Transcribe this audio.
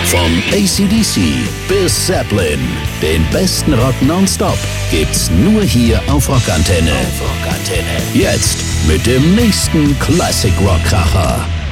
Vom AC/DC bis Zeppelin, den besten Rock nonstop gibt's nur hier auf Rockantenne. Jetzt mit dem nächsten Classic Rock Kracher.